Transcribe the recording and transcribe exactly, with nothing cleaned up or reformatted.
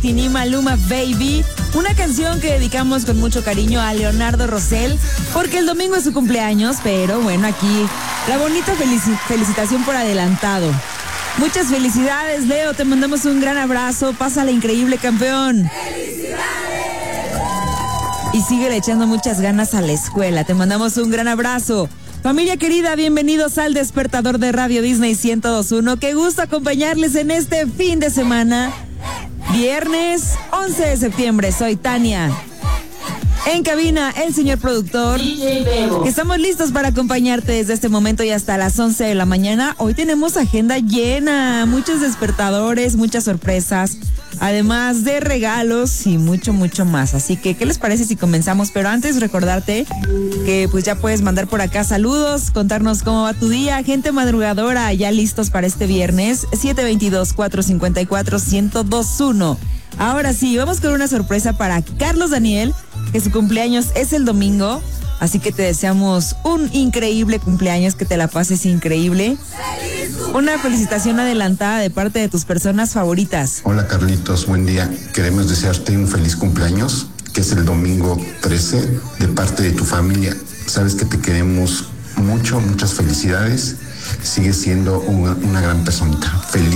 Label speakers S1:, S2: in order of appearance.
S1: Tini Maluma Baby, una canción que dedicamos con mucho cariño a Leonardo Rosell, porque el domingo es su cumpleaños, pero bueno, aquí la bonita felici- felicitación por adelantado. Muchas felicidades, Leo, te mandamos un gran abrazo, pásale increíble, campeón. Y sigue echando muchas ganas a la escuela, te mandamos un gran abrazo. Familia querida, bienvenidos al Despertador de Radio Disney ciento dos punto uno. Qué gusto acompañarles en este fin de semana. Viernes once de septiembre, soy Tania. En cabina, el señor productor. Estamos listos para acompañarte desde este momento y hasta las once de la mañana. Hoy tenemos agenda llena, muchos despertadores, muchas sorpresas, además de regalos y mucho, mucho más. Así que, ¿qué les parece si comenzamos? Pero antes, recordarte que pues ya puedes mandar por acá saludos, contarnos cómo va tu día. Gente madrugadora, ya listos para este viernes, siete dos dos, cuatro cinco cuatro, uno cero dos uno. Ahora sí, vamos con una sorpresa para Carlos Daniel, que su cumpleaños es el domingo. Así que te deseamos un increíble cumpleaños, que te la pases increíble. Una felicitación adelantada de parte de tus personas favoritas.
S2: Hola Carlitos, buen día. Queremos desearte un feliz cumpleaños, que es el domingo trece, de parte de tu familia. Sabes que te queremos mucho, muchas felicidades. Sigues siendo una, una gran personita. Feliz.